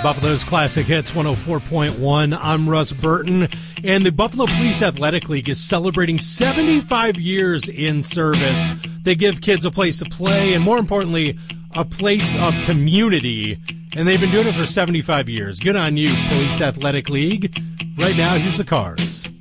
Buffalo's Classic Hits 104.1. I'm Russ Burton, and the Buffalo Police Athletic League is celebrating 75 years in service. They give kids a place to play, and more importantly, a place of community, and they've been doing it for 75 years. Good on you, Police Athletic League. Right now, here's the Cars.